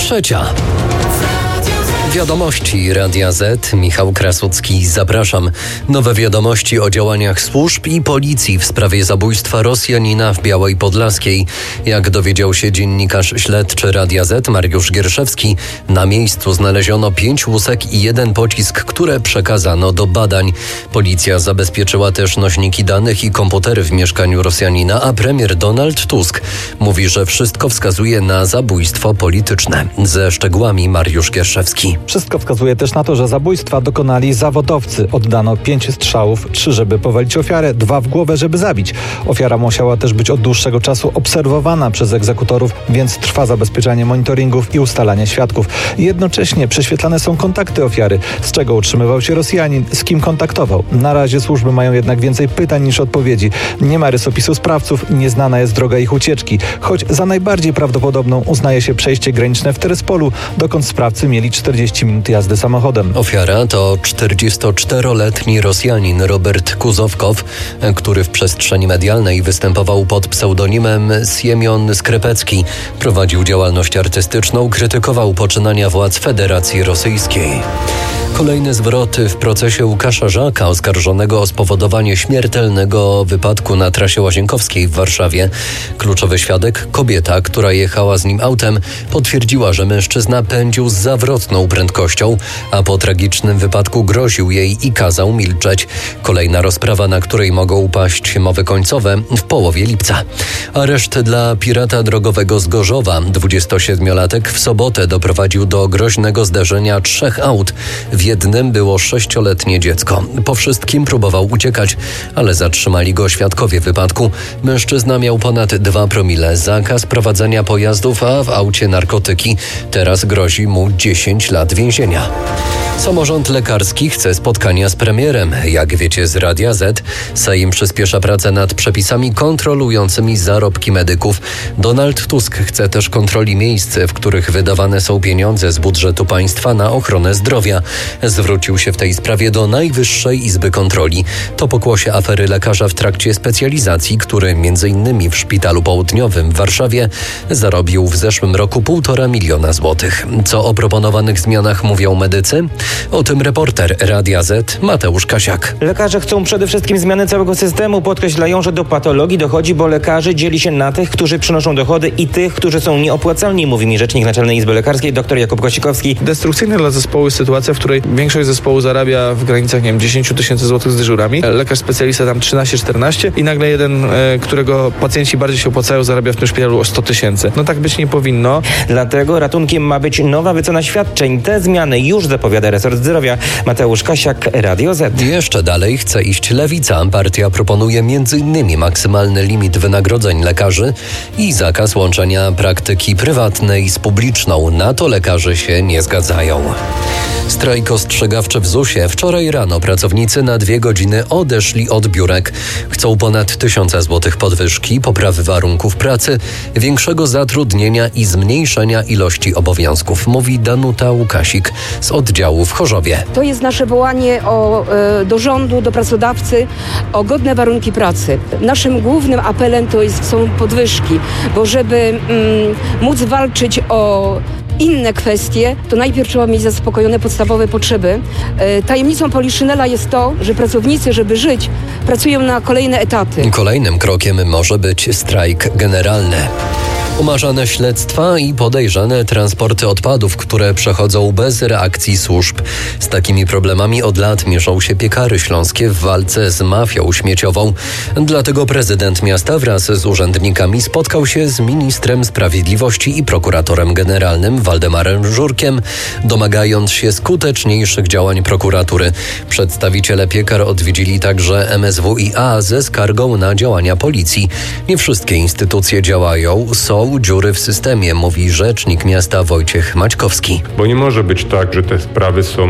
3. Wiadomości Radia Z. Michał Krasucki, zapraszam. Nowe wiadomości o działaniach służb i policji w sprawie zabójstwa Rosjanina w Białej Podlaskiej. Jak dowiedział się dziennikarz śledczy Radia Z Mariusz Gierszewski, na miejscu znaleziono 5 łusek i 1 pocisk, które przekazano do badań. Policja zabezpieczyła też nośniki danych i komputery w mieszkaniu Rosjanina, a premier Donald Tusk mówi, że wszystko wskazuje na zabójstwo polityczne. Ze szczegółami Mariusz Gierszewski. Wszystko wskazuje też na to, że zabójstwa dokonali zawodowcy. Oddano 5 strzałów, 3 żeby powalić ofiarę, 2 w głowę, żeby zabić. Ofiara musiała też być od dłuższego czasu obserwowana przez egzekutorów, więc trwa zabezpieczanie monitoringów i ustalanie świadków. Jednocześnie prześwietlane są kontakty ofiary, z czego utrzymywał się Rosjanin, z kim kontaktował. Na razie służby mają jednak więcej pytań niż odpowiedzi. Nie ma rysopisu sprawców, nieznana jest droga ich ucieczki, choć za najbardziej prawdopodobną uznaje się przejście graniczne w Teryspolu, dokąd sprawcy mieli 40 minut jazdy samochodem. Ofiara to 44-letni Rosjanin Robert Kuzowkow, który w przestrzeni medialnej występował pod pseudonimem Siemion Skrypecki. Prowadził działalność artystyczną, krytykował poczynania władz Federacji Rosyjskiej. Kolejne zwroty w procesie Łukasza Żaka, oskarżonego o spowodowanie śmiertelnego wypadku na trasie Łazienkowskiej w Warszawie. Kluczowy świadek, kobieta, która jechała z nim autem, potwierdziła, że mężczyzna pędził z zawrotną prędkością, a po tragicznym wypadku groził jej i kazał milczeć. Kolejna rozprawa, na której mogą upaść mowy końcowe w połowie lipca. Areszt dla pirata drogowego z Gorzowa. 27-latek w sobotę doprowadził do groźnego zdarzenia 3 aut. W jednym było 6-letnie dziecko. Po wszystkim próbował uciekać, ale zatrzymali go świadkowie wypadku. Mężczyzna miał ponad 2 promile, zakaz prowadzenia pojazdów, a w aucie narkotyki. Teraz grozi mu 10 lat więzienia. Samorząd lekarski chce spotkania z premierem. Jak wiecie z Radia Z, Sejm przyspiesza pracę nad przepisami kontrolującymi zarobki medyków. Donald Tusk chce też kontroli miejsc, w których wydawane są pieniądze z budżetu państwa na ochronę zdrowia. Zwrócił się w tej sprawie do Najwyższej Izby Kontroli. To pokłosie afery lekarza w trakcie specjalizacji, który m.in. w Szpitalu Południowym w Warszawie zarobił w zeszłym roku 1,5 miliona złotych. Co o proponowanych zmianach mówią medycy? O tym reporter Radia Z Mateusz Kasiak. Lekarze chcą przede wszystkim zmiany całego systemu. Podkreślają, że do patologii dochodzi, bo lekarzy dzieli się na tych, którzy przynoszą dochody i tych, którzy są nieopłacalni, mówi mi rzecznik Naczelnej Izby Lekarskiej dr Jakub Kosikowski. Destrukcyjna dla zespołu jest sytuacja, w której większość zespołu zarabia w granicach, 10 tysięcy złotych z dyżurami. Lekarz specjalista tam 13-14 i nagle jeden, którego pacjenci bardziej się opłacają, zarabia w tym szpitalu o 100 tysięcy. No tak być nie powinno. Dlatego ratunkiem ma być nowa wycena świadczeń. Te zmiany już zapowiada resort zdrowia. Mateusz Kasiak, Radio Z. Jeszcze dalej chce iść Lewica. Partia proponuje m.in. maksymalny limit wynagrodzeń lekarzy i zakaz łączenia praktyki prywatnej z publiczną. Na to lekarze się nie zgadzają. Strajk ostrzegawczy w ZUS-ie. Wczoraj rano pracownicy na 2 godziny odeszli od biurek. Chcą ponad 1000 złotych podwyżki, poprawy warunków pracy, większego zatrudnienia i zmniejszenia ilości obowiązków, mówi Danuta Łukasik z oddziału w Chorzowie. To jest nasze wołanie do rządu, do pracodawcy o godne warunki pracy. Naszym głównym apelem są podwyżki, bo żeby móc walczyć o inne kwestie, to najpierw trzeba mieć zaspokojone podstawowe potrzeby. Tajemnicą poliszynela jest to, że pracownicy, żeby żyć, pracują na kolejne etaty. Kolejnym krokiem może być strajk generalny. Umarzane śledztwa i podejrzane transporty odpadów, które przechodzą bez reakcji służb. Z takimi problemami od lat mierzą się piekary śląskie w walce z mafią śmieciową. Dlatego prezydent miasta wraz z urzędnikami spotkał się z ministrem sprawiedliwości i prokuratorem generalnym Waldemarem Żurkiem, domagając się skuteczniejszych działań prokuratury. Przedstawiciele piekar odwiedzili także MSWiA ze skargą na działania policji. Nie wszystkie instytucje działają, są dziury w systemie, mówi rzecznik miasta Wojciech Maćkowski. Bo nie może być tak, że te sprawy są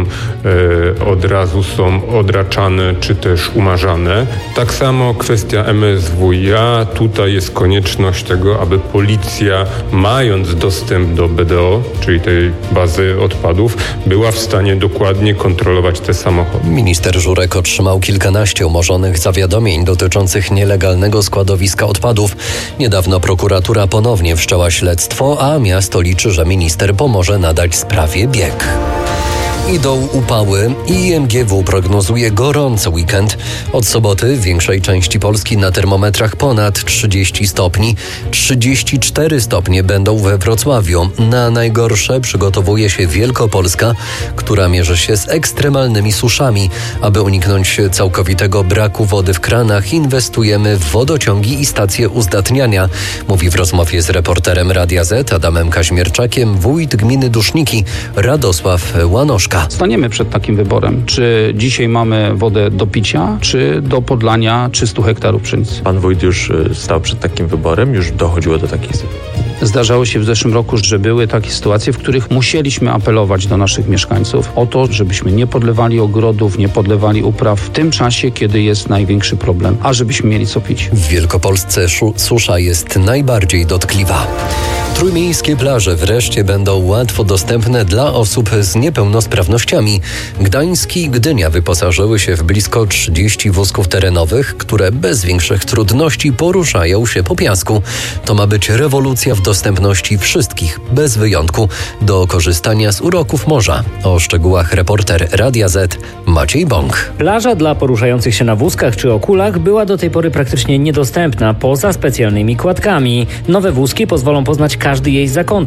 od razu odraczane czy też umarzane. Tak samo kwestia MSWiA. Tutaj jest konieczność tego, aby policja, mając dostęp do BDO, czyli tej bazy odpadów, była w stanie dokładnie kontrolować te samochody. Minister Żurek otrzymał kilkanaście umorzonych zawiadomień dotyczących nielegalnego składowiska odpadów. Niedawno prokuratura ponownie Oficjalnie wszczęła śledztwo, a miasto liczy, że minister pomoże nadać sprawie bieg. Idą upały i IMGW prognozuje gorący weekend. Od soboty w większej części Polski na termometrach ponad 30 stopni. 34 stopnie będą we Wrocławiu. Na najgorsze przygotowuje się Wielkopolska, która mierzy się z ekstremalnymi suszami. Aby uniknąć całkowitego braku wody w kranach, inwestujemy w wodociągi i stacje uzdatniania, mówi w rozmowie z reporterem Radia Z Adamem Kaźmierczakiem wójt gminy Duszniki Radosław Łanoszka. Staniemy przed takim wyborem, czy dzisiaj mamy wodę do picia, czy do podlania 300 hektarów pszenicy. Pan wójt już stał przed takim wyborem, już dochodziło do takich sytuacji. Zdarzało się w zeszłym roku, że były takie sytuacje, w których musieliśmy apelować do naszych mieszkańców o to, żebyśmy nie podlewali ogrodów, nie podlewali upraw w tym czasie, kiedy jest największy problem, a żebyśmy mieli co pić. W Wielkopolsce susza jest najbardziej dotkliwa. Trójmiejskie plaże wreszcie będą łatwo dostępne dla osób z niepełnosprawnościami. Gdańsk i Gdynia wyposażyły się w blisko 30 wózków terenowych, które bez większych trudności poruszają się po piasku. To ma być rewolucja w dostępności wszystkich, bez wyjątku, do korzystania z uroków morza. O szczegółach reporter Radia Z Maciej Bąk. Plaża dla poruszających się na wózkach czy o kulach była do tej pory praktycznie niedostępna, poza specjalnymi kładkami. Nowe wózki pozwolą poznać każdy jej zakątek.